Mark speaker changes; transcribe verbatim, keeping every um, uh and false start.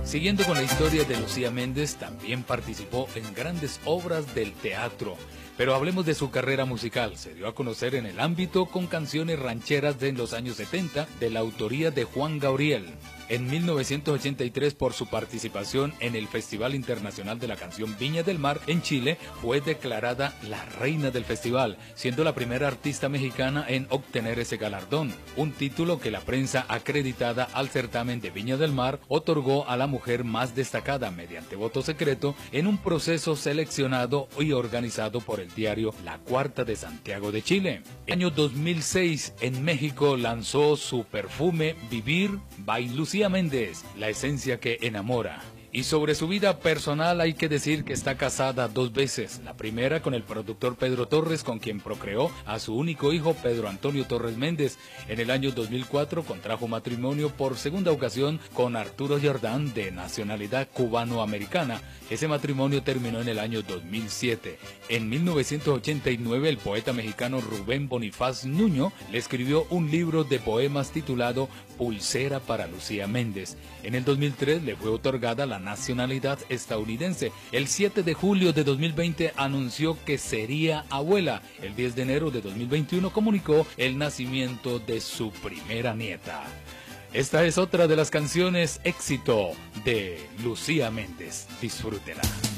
Speaker 1: Siguiendo con la historia de Lucía Méndez, también participó en grandes obras del teatro. Pero hablemos de su carrera musical. Se dio a conocer en el ámbito con canciones rancheras de los años setenta, de la autoría de Juan Gabriel. En mil novecientos ochenta y tres, por su participación en el Festival Internacional de la Canción Viña del Mar en Chile, fue declarada la reina del festival, siendo la primera artista mexicana en obtener ese galardón, un título que la prensa acreditada al certamen de Viña del Mar otorgó a la mujer más destacada mediante voto secreto en un proceso seleccionado y organizado por el diario La Cuarta de Santiago de Chile. En el año dos mil seis, en México, lanzó su perfume Vivir by Lucía Méndez, la esencia que enamora. Y sobre su vida personal hay que decir que está casada dos veces. La primera con el productor Pedro Torres, con quien procreó a su único hijo Pedro Antonio Torres Méndez. En el año dos mil cuatro contrajo matrimonio por segunda ocasión con Arturo Jordán, de nacionalidad cubano-americana. Ese matrimonio terminó en el año dos mil siete. En mil novecientos ochenta y nueve el poeta mexicano Rubén Bonifaz Nuño le escribió un libro de poemas titulado Pulsera para Lucía Méndez. En el dos mil tres le fue otorgada la nacionalidad estadounidense. El siete de julio de dos mil veinte anunció que sería abuela. El diez de enero de dos mil veintiuno comunicó el nacimiento de su primera nieta. Esta es otra de las canciones éxito de Lucía Méndez. Disfrútela.